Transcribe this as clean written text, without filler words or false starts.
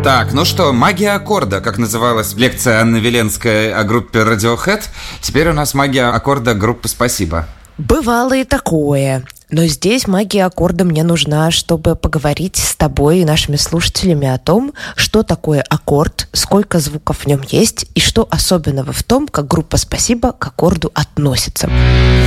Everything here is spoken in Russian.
Так, ну что, магия аккорда, как называлась лекция Анны Веленской о группе Radiohead. Теперь у нас магия аккорда группы «Спасибо». Бывало и такое. Но здесь магия аккорда мне нужна, чтобы поговорить с тобой и нашими слушателями о том, что такое аккорд, сколько звуков в нем есть и что особенного в том, как группа «Спасибо» к аккорду относится.